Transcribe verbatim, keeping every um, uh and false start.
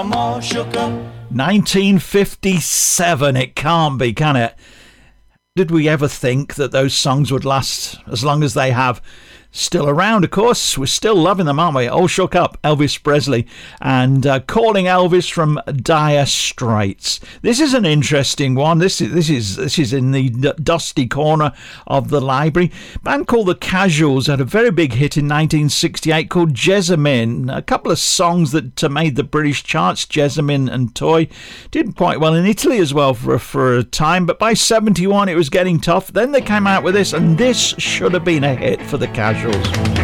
I'm all shook up. nineteen fifty-seven, it can't be, can it? Did we ever think that those songs would last as long as they have? Still around, of course. We're still loving them, aren't we? All Shook Up, Elvis Presley, and uh, Calling Elvis from Dire Straits. This is an interesting one. This is this is this is in the d- dusty corner of the library. A band called The Casuals had a very big hit in nineteen sixty-eight called Jessamine. A couple of songs that uh, made the British charts, Jessamine and Toy. Did quite well in Italy as well for for a time, but by seventy-one it was getting tough. Then they came out with this, and this should have been a hit for The Casuals.